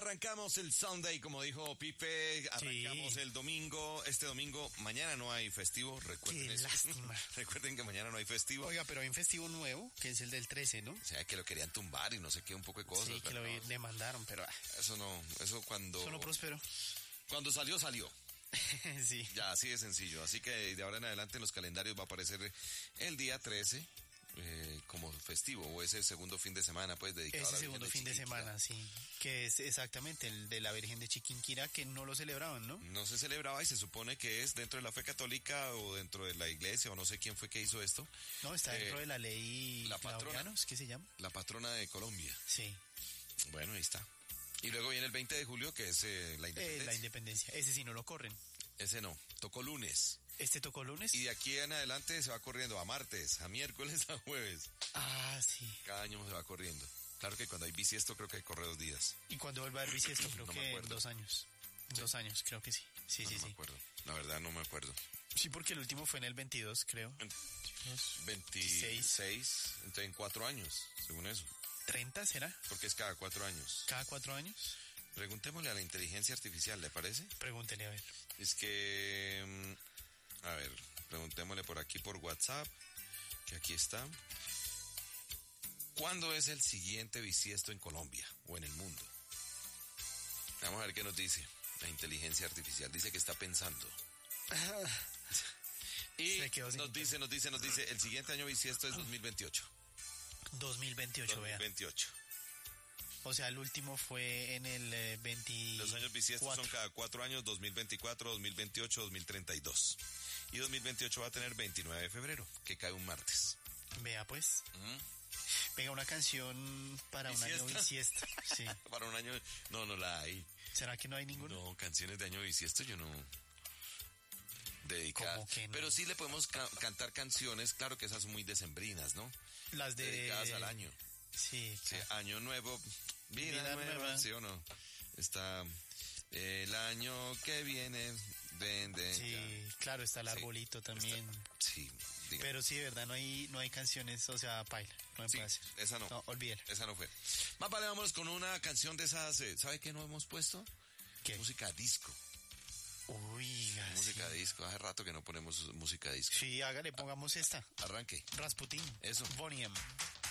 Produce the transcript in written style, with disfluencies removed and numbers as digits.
arrancamos el Sunday, como dijo Pipe, arrancamos el domingo, este domingo, mañana no hay festivo, recuerden Qué eso. lástima. Recuerden que mañana no hay festivo. Oiga, pero hay un festivo nuevo, que es el del 13, ¿no? O sea, que lo querían tumbar y no sé qué, un poco de cosas. Sí, que lo no, demandaron, pero... Eso no, eso cuando... Eso no prosperó. Cuando salió. Sí. Ya, así de sencillo. Así que de ahora en adelante en los calendarios va a aparecer el día 13 como festivo, o ese segundo fin de semana, pues, dedicado a la Ese Virgen segundo fin de semana, sí. Que es exactamente el de la Virgen de Chiquinquirá, que no lo celebraban, ¿no? No se celebraba y se supone que es dentro de la fe católica o dentro de la iglesia, o no sé quién fue que hizo esto. No, está dentro de la ley la patrona, Claudianos, ¿qué se llama? La patrona de Colombia. Sí. Bueno, ahí está. Y luego viene el 20 de julio, que es la independencia. La independencia. Ese sí no lo corren. Ese no, tocó lunes. ¿Este tocó lunes? Y de aquí en adelante se va corriendo a martes, a miércoles, a jueves. Ah, sí. Cada año se va corriendo. Claro que cuando hay bisiesto creo que hay corre 2 días. ¿Y cuando vuelve a haber bisiesto? Creo No que me acuerdo. 2 años. ¿Sí? 2 años, creo que sí. Sí, No, sí, no sí. me acuerdo. La verdad no me acuerdo. Sí, porque el último fue en el 22, creo. 26, entonces en 4 años, según eso. ¿30 será? Porque es cada 4 años. ¿Cada 4 años? Preguntémosle a la inteligencia artificial, ¿le parece? Pregúntele, a ver. Es que... A ver, preguntémosle por aquí por WhatsApp, que aquí está. ¿Cuándo es el siguiente bisiesto en Colombia o en el mundo? Vamos a ver qué nos dice la inteligencia artificial. Dice que está pensando. Y nos dice, el siguiente año bisiesto es 2028. 2028, 2028. vea. O sea, el último fue en el 20... Los años bisiestos son cada 4 años, 2024, 2028, 2032. Y 2028 va a tener 29 de febrero, que cae un martes. Vea, pues. Venga, una canción para ¿Bisiesta? Un año bisiesto. Sí. Para un año... No la hay. ¿Será que no hay ninguna? No, canciones de año bisiesto yo no... Dedicadas. ¿Cómo que no? Pero sí le podemos cantar canciones, claro que esas son muy decembrinas, ¿no? Las de... Dedicadas al año. Sí, claro. Sí, año nuevo, vida nueva, ¿sí o no? Está el año que viene, vende. Sí, ya. claro, está el arbolito también. Sí, diga. Pero sí, de verdad, no hay canciones, o sea, paila, no me puede hacer. Esa no. No, olvídela. Esa no fue. Más vale, vámonos con una canción de esas, ¿sabe qué no hemos puesto? ¿Qué? Música disco. Uy, música disco, hace rato que no ponemos música disco. Sí, hágale, pongamos esta. Arranque. Rasputin. Eso. Boney M.